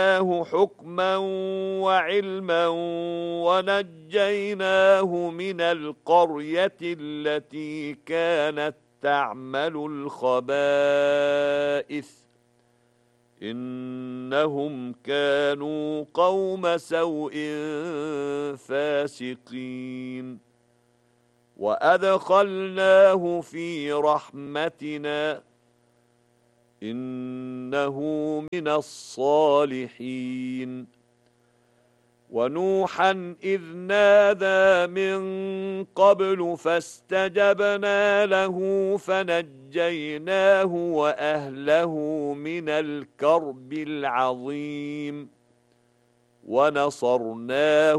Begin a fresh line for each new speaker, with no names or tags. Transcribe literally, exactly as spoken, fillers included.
حكما وعلما ونجيناه من القرية التي كانت تعمل الخبائث إنهم كانوا قوم سوء فاسقين وأدخلناه في رحمتنا إنه من الصالحين ونوحا إذ نادى من قبل فاستجبنا له فنجيناه وأهله من الكرب العظيم ونصرناه